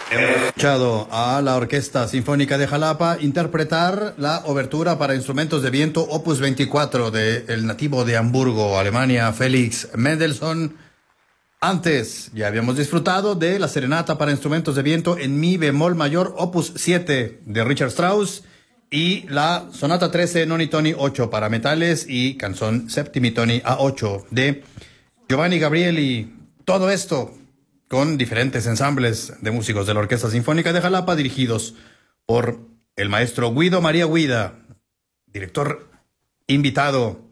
Hemos escuchado a la Orquesta Sinfónica de Jalapa interpretar la obertura para instrumentos de viento Opus 24 del nativo de Hamburgo, Alemania, Felix Mendelssohn. Antes ya habíamos disfrutado de la serenata para instrumentos de viento en mi bemol mayor Opus 7 de Richard Strauss y la sonata 13 Noni Toni 8 para metales y canzón Septimitoni A8 de Giovanni Gabrieli. Todo esto con diferentes ensambles de músicos de la Orquesta Sinfónica de Jalapa, dirigidos por el maestro Guido María Guida, director invitado.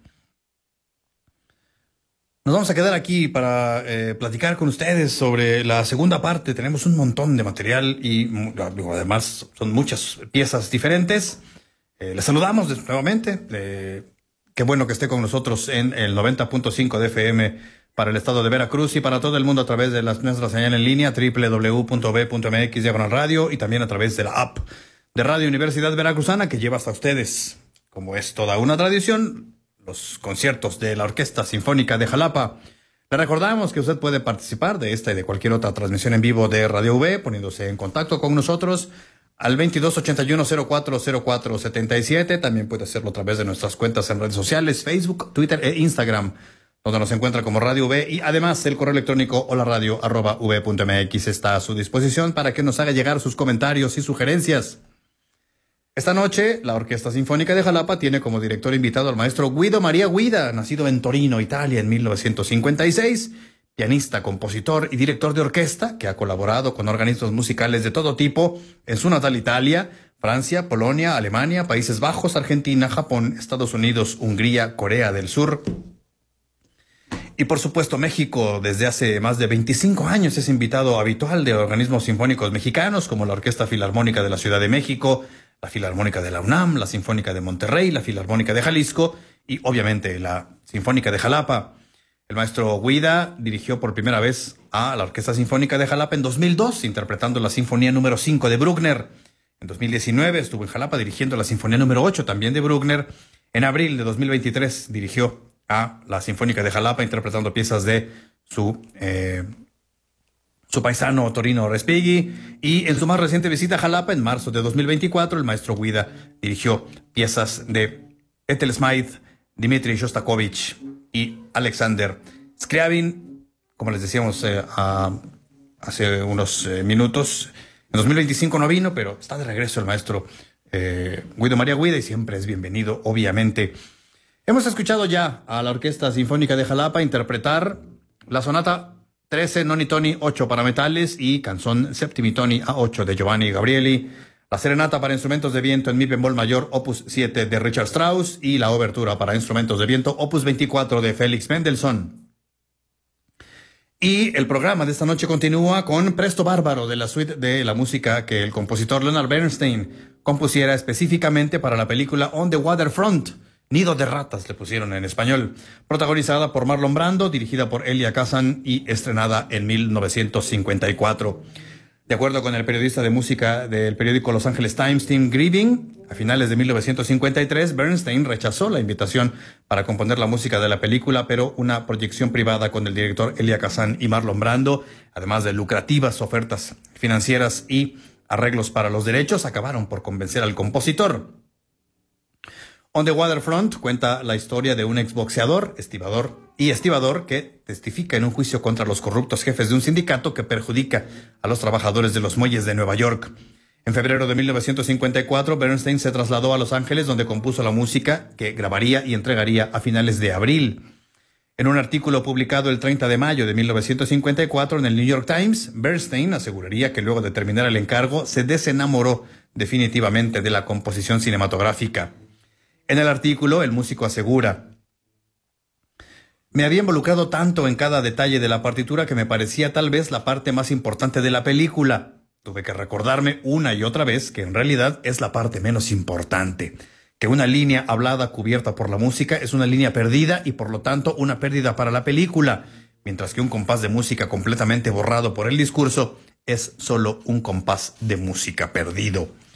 Nos vamos a quedar aquí para platicar con ustedes sobre la segunda parte. Tenemos un montón de material y además son muchas piezas diferentes. Les saludamos nuevamente. Qué bueno que esté con nosotros en el 90.5 de FM para el estado de Veracruz y para todo el mundo a través de nuestra señal en línea www.b.mx/radio y también a través de la app de Radio Universidad Veracruzana, que lleva hasta ustedes, como es toda una tradición, los conciertos de la Orquesta Sinfónica de Jalapa. Le recordamos que usted puede participar de esta y de cualquier otra transmisión en vivo de Radio V, poniéndose en contacto con nosotros al 2281-040477. También puede hacerlo a través de nuestras cuentas en redes sociales, Facebook, Twitter e Instagram, donde nos encuentra como Radio V, y además el correo electrónico holaradio@v.mx está a su disposición para que nos haga llegar sus comentarios y sugerencias. Esta noche, la Orquesta Sinfónica de Jalapa tiene como director invitado al maestro Guido María Guida, nacido en Torino, Italia, en 1956, pianista, compositor y director de orquesta, que ha colaborado con organismos musicales de todo tipo en su natal Italia, Francia, Polonia, Alemania, Países Bajos, Argentina, Japón, Estados Unidos, Hungría, Corea del Sur y por supuesto México. Desde hace más de 25 años es invitado habitual de organismos sinfónicos mexicanos como la Orquesta Filarmónica de la Ciudad de México, la Filarmónica de la UNAM, la Sinfónica de Monterrey, la Filarmónica de Jalisco y obviamente la Sinfónica de Jalapa. El maestro Guida dirigió por primera vez a la Orquesta Sinfónica de Jalapa en 2002, interpretando la Sinfonía número 5 de Bruckner. En 2019 estuvo en Jalapa dirigiendo la Sinfonía número 8 también de Bruckner. En abril de 2023 dirigió a la Sinfónica de Jalapa interpretando piezas de su paisano Torino Respighi, y en su más reciente visita a Jalapa en marzo de 2024 el maestro Guida dirigió piezas de Ethel Smythe, Dmitri Shostakovich y Alexander Scriabin, como les decíamos hace unos minutos. En 2025 no vino, pero está de regreso el maestro Guido María Guida y siempre es bienvenido, obviamente. Hemos escuchado ya a la Orquesta Sinfónica de Jalapa interpretar la sonata 13 Noni Toni 8 para metales y canzón Septimitoni A8 de Giovanni Gabrieli, la serenata para instrumentos de viento en mi bemol mayor Opus 7 de Richard Strauss y la obertura para instrumentos de viento Opus 24 de Felix Mendelssohn. Y el programa de esta noche continúa con Presto Bárbaro, de la suite de la música que el compositor Leonard Bernstein compusiera específicamente para la película On the Waterfront, Nido de Ratas le pusieron en español, protagonizada por Marlon Brando, dirigida por Elia Kazan y estrenada en 1954. De acuerdo con el periodista de música del periódico Los Angeles Times, Tim Grieving, a finales de 1953, Bernstein rechazó la invitación para componer la música de la película, pero una proyección privada con el director Elia Kazan y Marlon Brando, además de lucrativas ofertas financieras y arreglos para los derechos, acabaron por convencer al compositor. On the Waterfront cuenta la historia de un exboxeador, estibador que testifica en un juicio contra los corruptos jefes de un sindicato que perjudica a los trabajadores de los muelles de Nueva York. En febrero de 1954, Bernstein se trasladó a Los Ángeles, donde compuso la música que grabaría y entregaría a finales de abril. En un artículo publicado el 30 de mayo de 1954 en el New York Times, Bernstein aseguraría que luego de terminar el encargo se desenamoró definitivamente de la composición cinematográfica. En el artículo, el músico asegura: me había involucrado tanto en cada detalle de la partitura que me parecía tal vez la parte más importante de la película. Tuve que recordarme una y otra vez que en realidad es la parte menos importante, que una línea hablada cubierta por la música es una línea perdida y por lo tanto una pérdida para la película, mientras que un compás de música completamente borrado por el discurso es solo un compás de música perdido.